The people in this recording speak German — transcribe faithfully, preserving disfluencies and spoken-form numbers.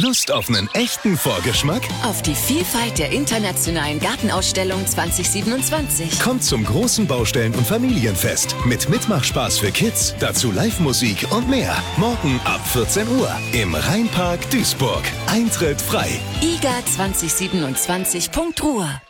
Lust auf einen echten Vorgeschmack? Auf die Vielfalt der internationalen Gartenausstellung zwanzig siebenundzwanzig. Kommt zum großen Baustellen- und Familienfest mit Mitmachspaß für Kids, dazu Live-Musik und mehr. Morgen ab vierzehn Uhr im Rheinpark Duisburg. Eintritt frei. i g a zwanzig siebenundzwanzig punkt ruhr